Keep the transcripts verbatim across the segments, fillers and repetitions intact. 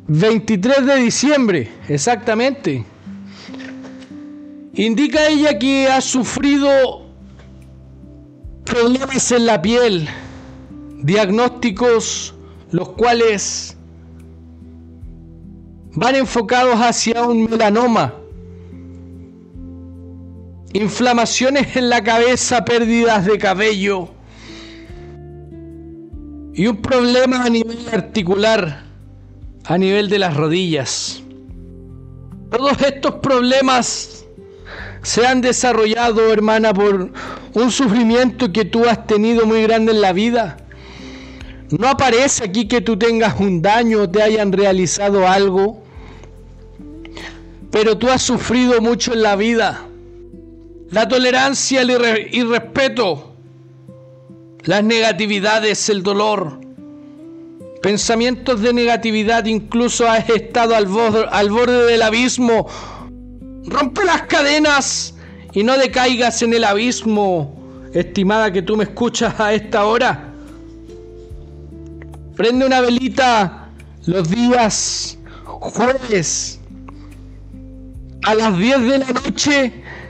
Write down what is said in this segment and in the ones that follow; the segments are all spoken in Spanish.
veintitrés de diciembre, exactamente. Indica ella que ha sufrido problemas en la piel, diagnósticos los cuales van enfocados hacia un melanoma, inflamaciones en la cabeza, pérdidas de cabello y un problema a nivel articular, a nivel de las rodillas. Todos estos problemas se han desarrollado, hermana, por un sufrimiento que tú has tenido muy grande en la vida. No aparece aquí que tú tengas un daño o te hayan realizado algo, pero tú has sufrido mucho en la vida. La tolerancia el irre- y respeto, las negatividades, el dolor, pensamientos de negatividad, incluso has estado al borde, al borde del abismo. Rompe las cadenas y no decaigas en el abismo, estimada que tú me escuchas a esta hora. Prende una velita los días jueves a las diez de la noche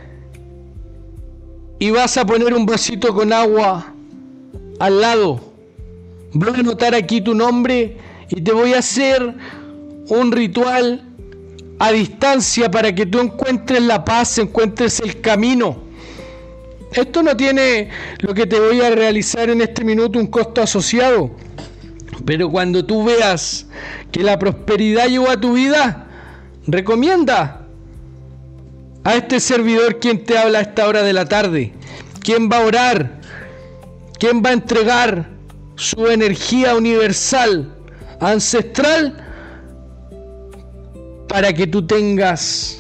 y vas a poner un vasito con agua al lado. Voy a anotar aquí tu nombre y te voy a hacer un ritual a distancia para que tú encuentres la paz, encuentres el camino. Esto no tiene, lo que te voy a realizar en este minuto, un costo asociado. Pero cuando tú veas que la prosperidad llegó a tu vida, recomienda a este servidor quien te habla a esta hora de la tarde, quien va a orar, quien va a entregar su energía universal, ancestral, para que tú tengas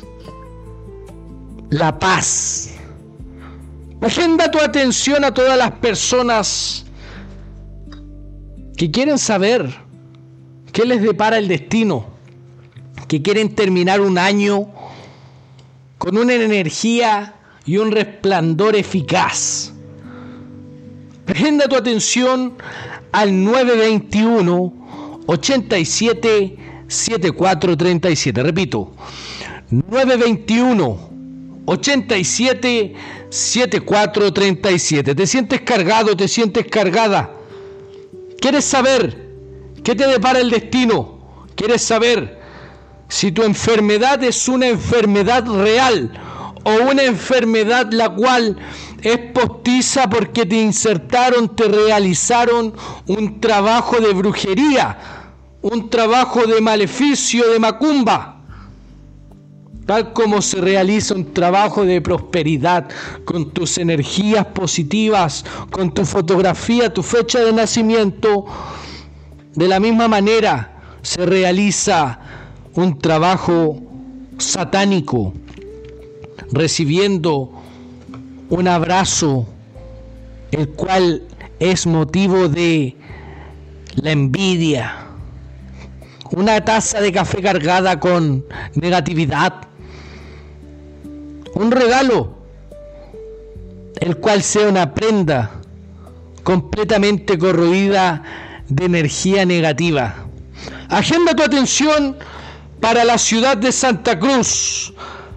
la paz. Agenda tu atención a todas las personas que quieren saber qué les depara el destino, que quieren terminar un año con una energía y un resplandor eficaz. Agenda tu atención al nueve veintiuno, ochenta y siete, setenta y cuatro treinta y siete. Repito, nueve veintiuno, ochenta y siete, setenta y cuatro treinta y siete. ¿Te sientes cargado? ¿Te sientes cargada? ¿Quieres saber qué te depara el destino? ¿Quieres saber si tu enfermedad es una enfermedad real o una enfermedad la cual es postiza porque te insertaron, te realizaron un trabajo de brujería, un trabajo de maleficio, de macumba? Tal como se realiza un trabajo de prosperidad con tus energías positivas, con tu fotografía, tu fecha de nacimiento, de la misma manera se realiza un trabajo satánico, recibiendo un abrazo, el cual es motivo de la envidia, una taza de café cargada con negatividad, un regalo, el cual sea una prenda completamente corroída de energía negativa. Agenda tu atención para la ciudad de Santa Cruz,